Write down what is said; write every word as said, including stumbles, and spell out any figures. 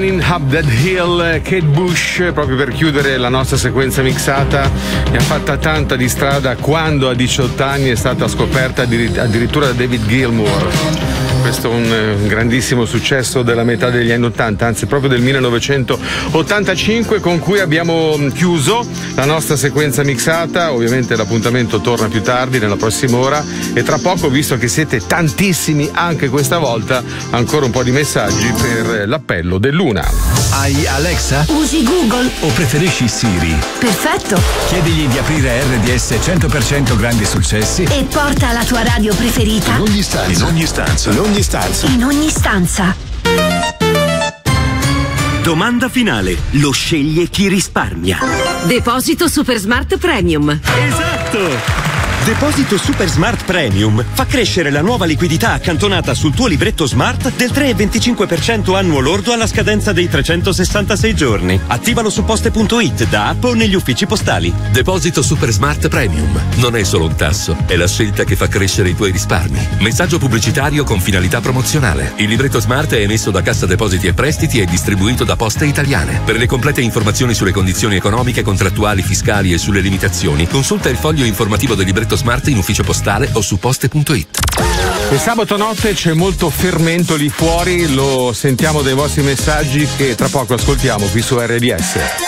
Running Up That Hill, Kate Bush, proprio per chiudere la nostra sequenza mixata. Ne ha fatta tanta di strada quando a diciotto anni è stata scoperta addirittura da David Gilmour. Questo è un grandissimo successo della metà degli anni ottanta, anzi proprio del millenovecentottantacinque, con cui abbiamo chiuso la nostra sequenza mixata. Ovviamente l'appuntamento torna più tardi, nella prossima ora, e tra poco, visto che siete tantissimi anche questa volta, ancora un po' di messaggi per l'appello dell'una. Hai Alexa? Usi Google? O preferisci Siri? Perfetto. Chiedigli di aprire R D S cento per cento grandi successi e porta la tua radio preferita in ogni stanza. In ogni stanza. In ogni stanza. In ogni stanza. Domanda finale. Lo sceglie chi risparmia. Deposito Super Smart Premium. Esatto! Deposito Super Smart Premium fa crescere la nuova liquidità accantonata sul tuo libretto Smart del tre virgola venticinque per cento annuo lordo alla scadenza dei trecentosessantasei giorni. Attivalo su poste punto it, da app o negli uffici postali. Deposito Super Smart Premium. Non è solo un tasso, è la scelta che fa crescere i tuoi risparmi. Messaggio pubblicitario con finalità promozionale. Il libretto Smart è emesso da Cassa Depositi e Prestiti e distribuito da Poste Italiane. Per le complete informazioni sulle condizioni economiche, contrattuali, fiscali e sulle limitazioni, consulta il foglio informativo del libretto Smart in ufficio postale o su poste punto it. E sabato notte c'è molto fermento lì fuori, lo sentiamo dai vostri messaggi che tra poco ascoltiamo qui su R D S.